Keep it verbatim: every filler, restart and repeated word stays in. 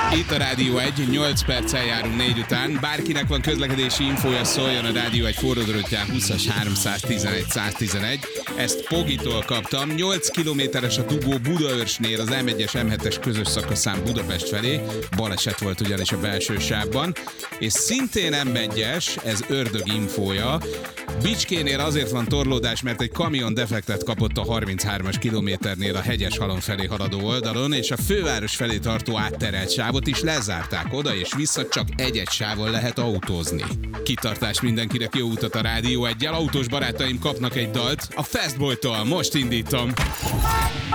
Itt a Rádió egy, nyolc perccel járunk négy után. Bárkinek van közlekedési infója, szóljon a Rádió egy forródröttján húszas háromszáztizenegy száztizenegy. Ezt Pogitól kaptam. nyolc kilométeres a dugó Budaörsnél az em egyes em hetes közös szakaszán Budapest felé. Baleset volt ugyanis a belső sávban. És szintén em egyes, ez Ördög infója. Bicskénél azért van torlódás, mert egy kamion defektet kapott a harminchármas kilométernél a Hegyeshalom felé haladó oldalon, és a főváros felé tartó átterelt sávot is lezárták. Oda és vissza csak egy-egy sávon lehet autózni. Kitartás mindenkinek, jó utat a Rádió egyel. Autós barátaim kapnak egy dalt a Fastboy-tól. Most indítom.